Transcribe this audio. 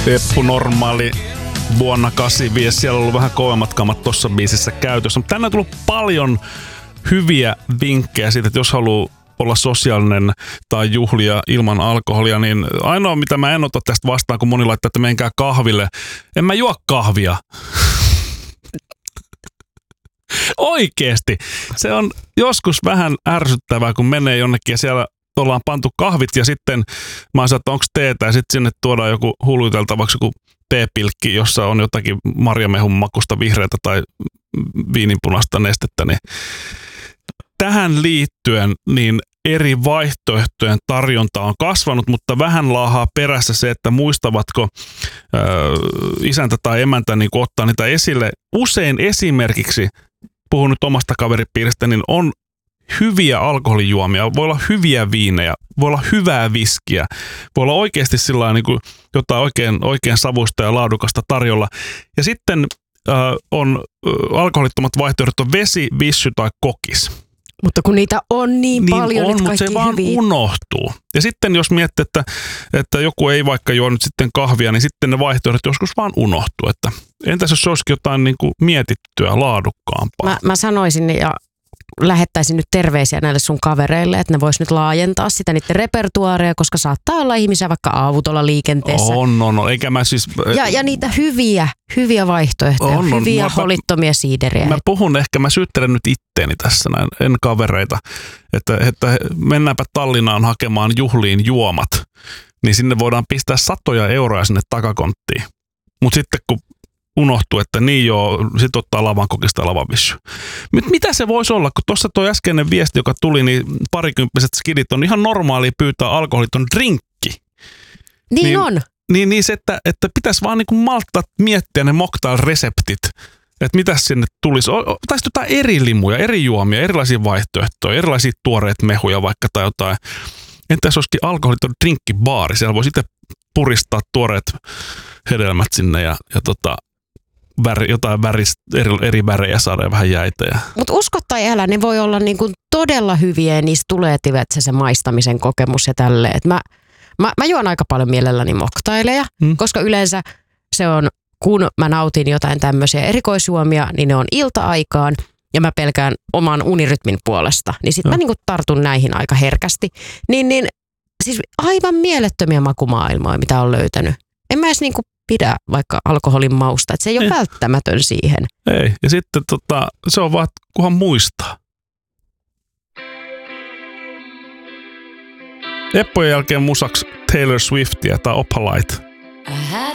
Eppu Normaali vuonna 85. Siellä on ollut vähän kovemmat kamat tossa biisissä käytössä. Mutta tänne on tullut paljon hyviä vinkkejä siitä, että jos haluaa olla sosiaalinen tai juhlia ilman alkoholia, niin ainoa mitä mä en ota tästä vastaan, kun moni laittaa, että menkää kahville. En mä juo kahvia. Oikeesti. Se on joskus vähän ärsyttävää, kun menee jonnekin ja siellä ollaan pantu kahvit ja sitten mä oon sanonut, että onko teetä ja sitten sinne tuodaan joku huluteltavaksi joku teepilkki, jossa on jotakin marjamehun makusta vihreätä tai viininpunaista nestettä. Niin tähän liittyen niin eri vaihtoehtojen tarjonta on kasvanut, mutta vähän laahaa perässä se, että muistavatko isäntä tai emäntä niin ottaa niitä esille. Usein esimerkiksi, puhun nyt omasta kaveripiiristä, niin on hyviä alkoholijuomia, voi olla hyviä viinejä, voi olla hyvää viskiä, voi olla oikeasti sillä niin kuin jotain oikein savuista ja laadukasta tarjolla. Ja sitten on alkoholittomat vaihtoehdot on vesi, vissy tai kokis. Mutta kun niitä on niin paljon, on, mutta se vaan hyviä. Unohtuu. Ja sitten jos miettii, että joku ei vaikka juo nyt sitten kahvia, niin sitten ne vaihtoehdot joskus vaan unohtuu. Että entäs jos olisikin jotain niin kuin mietittyä, laadukkaampaa? Mä sanoisin ja lähettäisin nyt terveisiä näille sun kavereille, että ne vois nyt laajentaa sitä niiden repertuaaria, koska saattaa olla ihmisiä vaikka aavutolla liikenteessä. On. Eikä mä siis... Ja niitä hyviä vaihtoehtoja, hyviä holittomia siideriä. Mä syyttelen nyt itteeni tässä näin, en kavereita, että mennäänpä Tallinnaan hakemaan juhliin juomat, niin sinne voidaan pistää satoja euroja sinne takakonttiin. Mutta sitten kun unohtuu, että niin joo, sit ottaa lavan kokista ja lavan vissy. Mitä se voisi olla, kun tuossa tuo äskeinen viesti, joka tuli, niin parikymppiset skidit on ihan normaali pyytää alkoholiton drinkki. Niin on. Niin se, että pitäisi vaan niin kuin malttaa miettiä ne mocktail-reseptit, että mitä sinne tulisi. Tai jotain eri limuja, eri juomia, erilaisia vaihtoehtoja, erilaisia tuoreet mehuja vaikka tai jotain. Entäs olisikin alkoholiton drinkkibaari, siellä voisi itse puristaa tuoreet hedelmät sinne ja jotain eri värejä saada ja vähän jäitä. Mutta usko tai älä, ne voi olla niin kuin todella hyviä ja niistä tulee se maistamisen kokemus ja tälleen. Mä juon aika paljon mielelläni moktaileja, koska yleensä se on, kun mä nautin jotain tämmöisiä erikoisjuomia, niin ne on ilta-aikaan ja mä pelkään oman unirytmin puolesta. Niin sit mä niin kuin tartun näihin aika herkästi. Niin siis aivan mielettömiä makumaailmoja, mitä on löytänyt. En mä edes niin kuin pidä vaikka alkoholin mausta, että se ei ole välttämätön siihen. Ei, ja sitten se on vaan, kunhan muistaa. Eppojen jälkeen musaksi Taylor Swiftia tai Opalite.